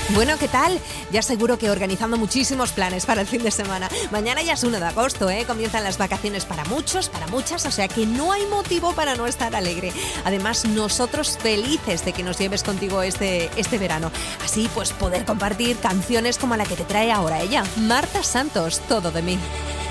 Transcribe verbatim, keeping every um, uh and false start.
Bueno, ¿qué tal? Ya seguro que organizando muchísimos planes para el fin de semana. Mañana ya es uno de agosto, ¿eh? Comienzan las vacaciones para muchos, para muchas, o sea que no hay motivo para no estar alegre. Además, nosotros felices de que nos lleves contigo este, este verano. Así, pues, poder compartir canciones como la que te trae ahora ella, Marta Santos, Todo de mí.